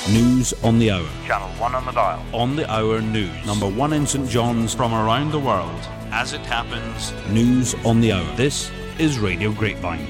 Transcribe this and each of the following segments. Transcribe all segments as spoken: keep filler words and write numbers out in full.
News on the hour. Channel one on the dial. On the hour news. Number one in St John's. From around the world. As it happens. News on the hour. This is Radio Grapevine.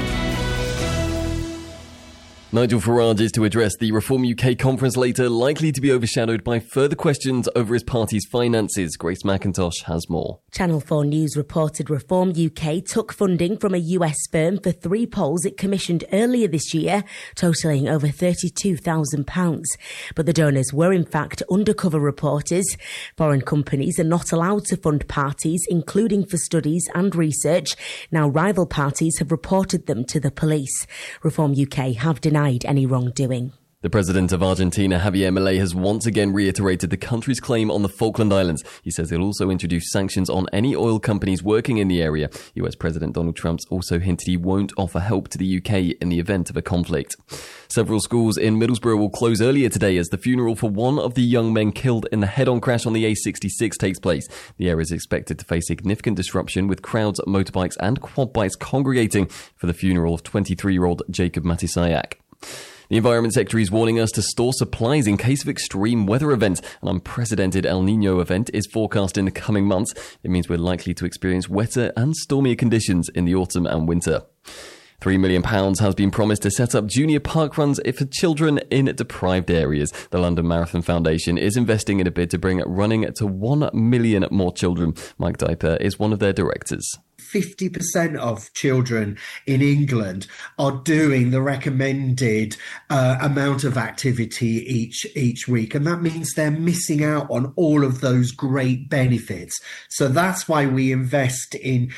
Nigel Farage is to address the Reform U K conference later, likely to be overshadowed by further questions over his party's finances. Grace McIntosh has more. Channel four News reported Reform U K took funding from a U S firm for three polls it commissioned earlier this year, totalling over thirty-two thousand pounds. But the donors were in fact undercover reporters. Foreign companies are not allowed to fund parties, including for studies and research. Now rival parties have reported them to the police. Reform U K have denied any wrongdoing. The president of Argentina, Javier Milei, has once again reiterated the country's claim on the Falkland Islands. He says he'll also introduce sanctions on any oil companies working in the area. U S President Donald Trump also hinted he won't offer help to the U K in the event of a conflict. Several schools in Middlesbrough will close earlier today as the funeral for one of the young men killed in the head-on crash on the A sixty-six takes place. The area is expected to face significant disruption, with crowds, motorbikes and quad bikes congregating for the funeral of twenty-three-year-old Jacob Matisayak. The Environment Secretary is warning us to store supplies in case of extreme weather events. An unprecedented El Niño event is forecast in the coming months. It means we're likely to experience wetter and stormier conditions in the autumn and winter. Three million pounds has been promised to set up junior park runs for children in deprived areas. The London Marathon Foundation is investing in a bid to bring running to one million more children. Mike Diper is one of their directors. fifty percent of children in England are doing the recommended uh, amount of activity each each week, and that means they're missing out on all of those great benefits. So that's why we invest in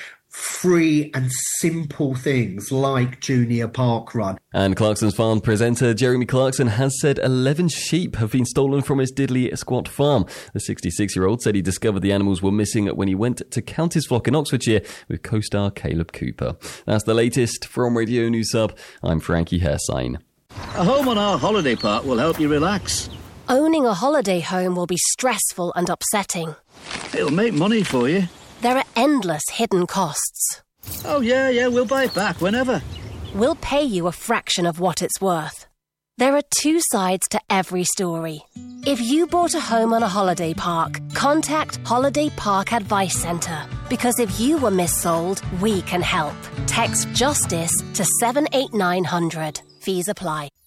free and simple things like Junior Park Run. And Clarkson's farm presenter Jeremy Clarkson has said eleven sheep have been stolen from his Diddley Squat farm. The sixty-six-year-old said he discovered the animals were missing when he went to count his flock in Oxfordshire with co-star Caleb Cooper. That's the latest from Radio News Sub. I'm Frankie Hersign. A home on our holiday park will help you relax. Owning a holiday home will be stressful and upsetting. It'll make money for you. There are endless hidden costs. Oh, yeah, yeah, we'll buy it back whenever. We'll pay you a fraction of what it's worth. There are two sides to every story. If you bought a home on a holiday park, contact Holiday Park Advice Centre. Because if you were missold, we can help. Text JUSTICE to seven eight nine hundred. Fees apply.